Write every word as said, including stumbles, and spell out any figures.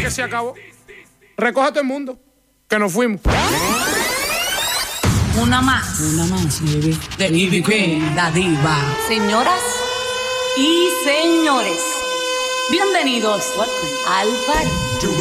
que se acabó. Recoja a todo el mundo, que nos fuimos. Una más. Una más, baby. De Ivy Queen, la diva. Señoras y señores, bienvenidos al party.